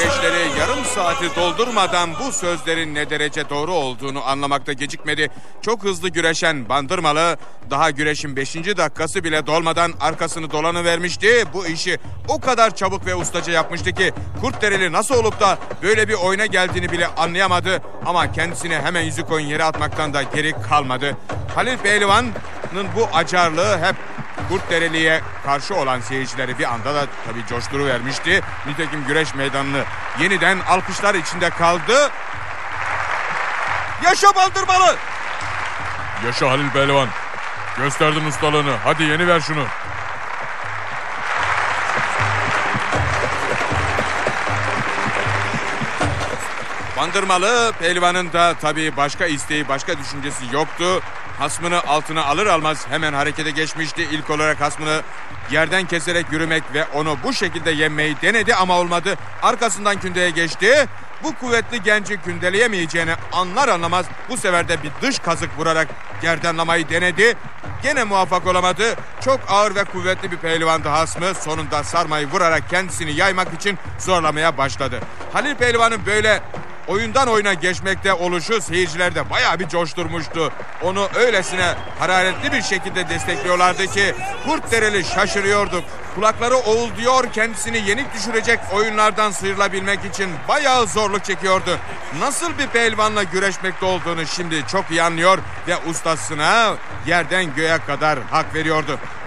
Güreşleri yarım saati doldurmadan bu sözlerin ne derece doğru olduğunu anlamakta gecikmedi. Çok hızlı güreşen Bandırmalı daha güreşin 5. dakikası bile dolmadan arkasını dolanıvermişti. Bu işi o kadar çabuk ve ustaca yapmıştı ki Kurtdereli nasıl olup da böyle bir oyuna geldiğini bile anlayamadı. Ama kendisine hemen yüzük oyun yere atmaktan da geri kalmadı. Halil Pehlivan'ın bu acarlığı hep Kurtdereli'ye karşı olan seyircileri bir anda da tabii coşturuvermişti. Nitekim güreş meydanını yeniden alkışlar içinde kaldı. Yaşa Bandırmalı! Yaşa Halil Pehlivan. Gösterdin ustalığını. Hadi yeni ver şunu. Bandırmalı Pehlivan'ın da tabii başka isteği, başka düşüncesi yoktu. Hasmını altına alır almaz hemen harekete geçmişti. İlk olarak hasmını yerden keserek yürümek ve onu bu şekilde yenmeyi denedi ama olmadı. Arkasından kündeye geçti. Bu kuvvetli genci kündeleyemeyeceğini anlar anlamaz bu sefer de bir dış kazık vurarak gerdanlamayı denedi. Gene muvaffak olamadı. Çok ağır ve kuvvetli bir pehlivandı hasmı. Sonunda sarmayı vurarak kendisini yaymak için zorlamaya başladı. Halil Pehlivan'ın böyle oyundan oyuna geçmekte oluşu seyirciler de bayağı bir coşturmuştu. Onu öylesine hararetli bir şekilde destekliyorlardı ki Kurtdereli şaşırıyordu. Kulakları oğulduyor, kendisini yenik düşürecek oyunlardan sıyrılabilmek için bayağı zorluk çekiyordu. Nasıl bir pehlivanla güreşmekte olduğunu şimdi çok iyi anlıyor ve ustasına yerden göğe kadar hak veriyordu.